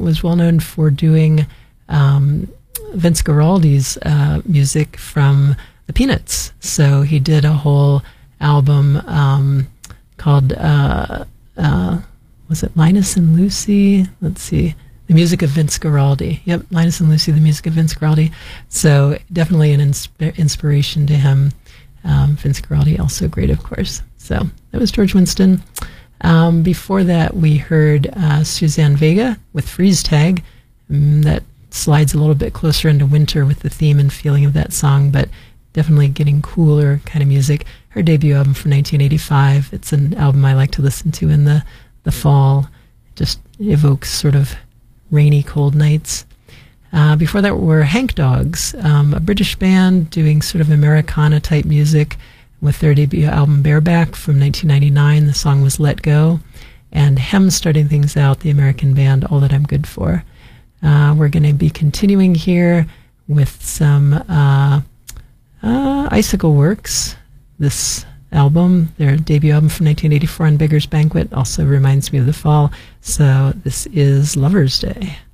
was well known for doing Vince Guaraldi's music from the Peanuts. So he did a whole album called, was it Linus and Lucy? Let's see. The music of Vince Guaraldi. Yep, Linus and Lucy, the music of Vince Guaraldi. So definitely an inspiration to him. Vince Guaraldi, also great, of course. So that was George Winston. Before that, we heard Suzanne Vega with Freeze Tag. That slides a little bit closer into winter with the theme and feeling of that song, but definitely getting cooler kind of music. Her debut album from 1985. It's an album I like to listen to in the fall. It just evokes sort of rainy, cold nights. Before that were Hank Dogs, a British band doing sort of Americana-type music with their debut album Bareback from 1999. The song was Let Go. And Hem starting things out, the American band All That I'm Good For. We're going to be continuing here with some Icicle Works. This album, their debut album from 1984 on Beggar's Banquet, also reminds me of the fall. So this is Lover's Day.